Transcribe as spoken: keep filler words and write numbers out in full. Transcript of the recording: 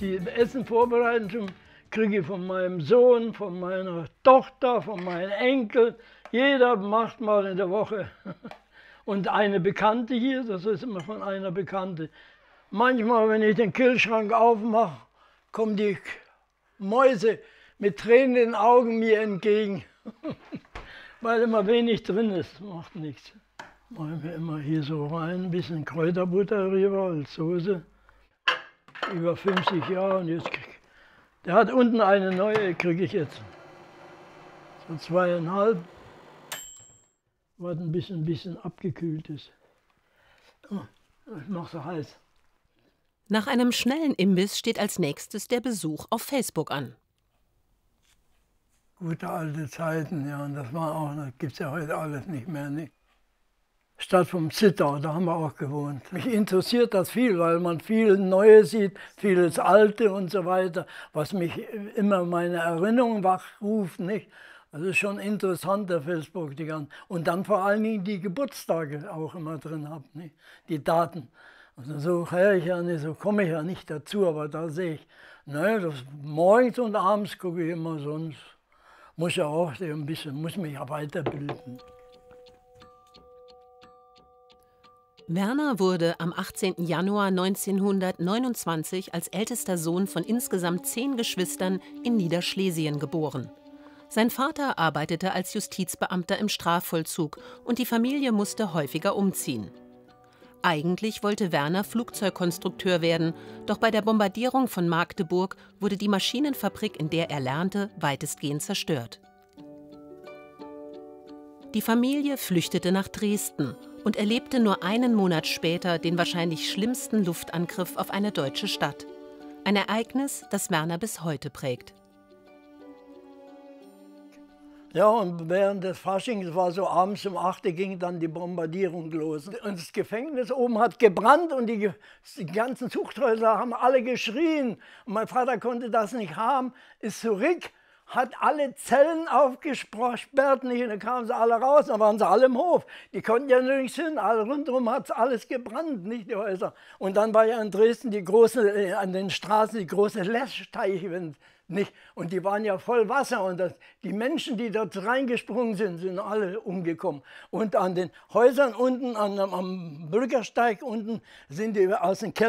die Essen vorbereiten, kriege ich von meinem Sohn, von meiner Tochter, von meinen Enkeln. Jeder macht mal in der Woche. Und eine Bekannte hier, das ist immer von einer Bekannte. Manchmal, wenn ich den Kühlschrank aufmache, kommen die Mäuse mit Tränen in den Augen mir entgegen. Weil immer wenig drin ist, macht nichts. Machen wir immer hier so rein, ein bisschen Kräuterbutter rüber als Soße. Über fünfzig Jahre und jetzt krieg, der hat unten eine neue, kriege ich jetzt. So zweieinhalb, was ein bisschen, ein bisschen abgekühlt ist. Ich mache so heiß. Nach einem schnellen Imbiss steht als nächstes der Besuch auf Facebook an. Gute alte Zeiten, ja, und das war auch, das gibt es ja heute alles nicht mehr. Nicht? Stadt vom Zittau, da haben wir auch gewohnt. Mich interessiert das viel, weil man viel Neues sieht, vieles Alte und so weiter, was mich immer meine Erinnerung wachruft, nicht? Das ist schon interessant, der Facebook, die ganzen. Und dann vor allen Dingen die Geburtstage auch immer drin habe, nicht? Die Daten. Also so höre ich ja nicht, so komme ich ja nicht dazu, aber da sehe ich, ne, das morgens und abends gucke ich immer, sonst muss ja auch ein bisschen, muss mich ja weiterbilden. Werner wurde am achtzehnten Januar neunzehnhundertneunundzwanzig als ältester Sohn von insgesamt zehn Geschwistern in Niederschlesien geboren. Sein Vater arbeitete als Justizbeamter im Strafvollzug und die Familie musste häufiger umziehen. Eigentlich wollte Werner Flugzeugkonstrukteur werden, doch bei der Bombardierung von Magdeburg wurde die Maschinenfabrik, in der er lernte, weitestgehend zerstört. Die Familie flüchtete nach Dresden und erlebte nur einen Monat später den wahrscheinlich schlimmsten Luftangriff auf eine deutsche Stadt. Ein Ereignis, das Werner bis heute prägt. Ja, und während des Faschings war so abends um acht Uhr ging dann die Bombardierung los. Und das Gefängnis oben hat gebrannt und die, die ganzen Zuchthäuser haben alle geschrien. Und mein Vater konnte das nicht haben, ist zurück, hat alle Zellen aufgesperrt, nicht, und dann kamen sie alle raus, dann waren sie alle im Hof. Die konnten ja nirgends hin, alle rundherum hat alles gebrannt, nicht die Häuser. Und dann war ja in Dresden die große, an den Straßen die große Löschteiche, nicht? Und die waren ja voll Wasser und das, die Menschen, die dort reingesprungen sind, sind alle umgekommen. Und an den Häusern unten, an, am Bürgersteig unten, sind die aus dem Keller